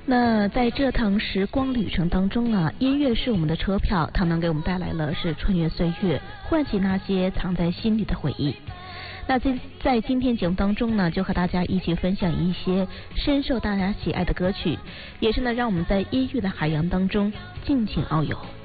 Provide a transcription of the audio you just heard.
那在这趟时光旅程当中啊，音乐是我们的车票，它能给我们带来了是穿越岁月，唤起那些藏在心里的回忆。那在今天节目当中呢，就和大家一起分享一些深受大家喜爱的歌曲，也是呢让我们在音乐的海洋当中尽情遨游。